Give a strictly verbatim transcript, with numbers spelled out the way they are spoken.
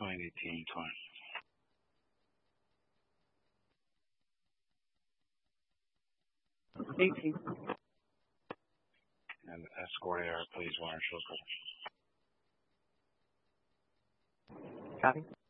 Point eighteen twenty. eighteen. And escort air, please, Marshal. Copy.